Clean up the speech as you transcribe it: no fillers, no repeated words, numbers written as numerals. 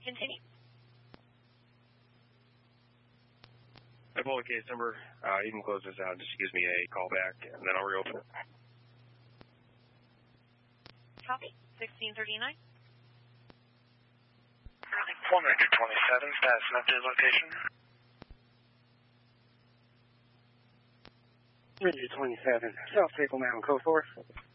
Continue. I pull the case number. You can close this out. Just gives me a call back, and then I'll reopen it. Copy. 1639. 127, status and updated location. 27, South Maple Mountain, code 4.